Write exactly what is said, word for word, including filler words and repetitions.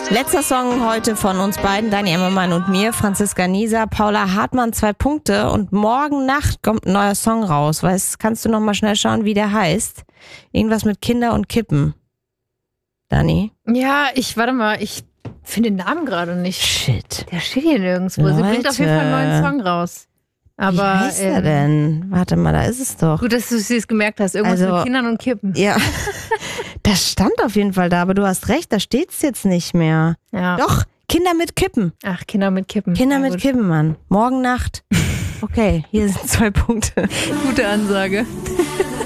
Letzter Song heute von uns beiden, Dani Emmermann und mir, Franziska Nieser, Paula Hartmann, zwei Punkte. Und morgen Nacht kommt ein neuer Song raus. Weißt, kannst du noch mal schnell schauen, wie der heißt? Irgendwas mit Kinder und Kippen. Dani? Ja, ich, warte mal, ich finde den Namen gerade nicht. Shit. Der steht hier nirgendwo. Leute. Sie bringt auf jeden Fall einen neuen Song raus. Aber, wie heißt er ähm, denn? Warte mal, da ist es doch. Gut, dass du es gemerkt hast. Irgendwas Also, mit Kindern und Kippen. Ja, das stand auf jeden Fall da, aber du hast recht, da steht's jetzt nicht mehr. Ja. Doch, Kinder mit Kippen. Ach, Kinder mit Kippen. Kinder Ja, mit gut. Kippen, Mann. Morgen Nacht. Okay, hier sind zwei Punkte. Gute Ansage.